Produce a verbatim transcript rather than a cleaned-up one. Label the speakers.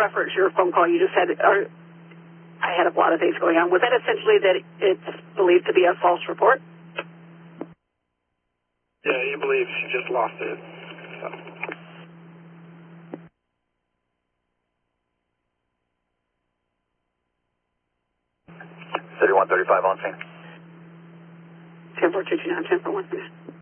Speaker 1: reference your phone call you just had, or I had a lot of things going on. Was that essentially that it's believed to be a false report?
Speaker 2: Yeah, you believe she just lost it. So.
Speaker 3: thirty-one thirty-five on scene.
Speaker 1: ten four two two nine, ten four one.